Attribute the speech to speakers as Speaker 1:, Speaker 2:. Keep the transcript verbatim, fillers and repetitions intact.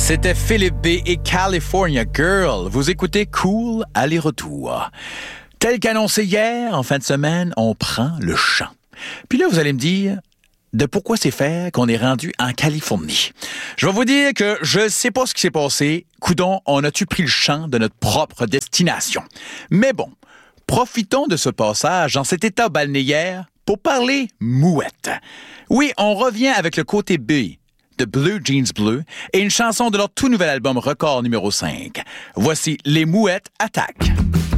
Speaker 1: C'était Philippe B et California Girl. Vous écoutez Cool aller-retour. Tel qu'annoncé hier, en fin de semaine, on prend le champ. Puis là, vous allez me dire de pourquoi c'est faire qu'on est rendu en Californie. Je vais vous dire que je sais pas ce qui s'est passé. Coudon, on a-tu pris le champ de notre propre destination? Mais bon, profitons de ce passage dans cet état balnéaire pour parler mouette. Oui, on revient avec le côté B de Blue Jeans Bleu et une chanson de leur tout nouvel album Record numéro cinq. Voici Les Mouettes attaquent.